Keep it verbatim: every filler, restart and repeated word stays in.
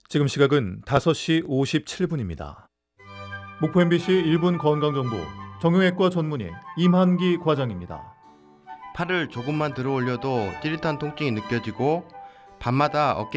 지금 시각은 다섯 시 오십칠 분입니다. 목포 엠비씨 일 분 건강정보 정형외과 전문의 임한기 과장입니다. 팔을 조금만 들어 올려도 찌릿한 통증이 느껴지고 밤마다 어깨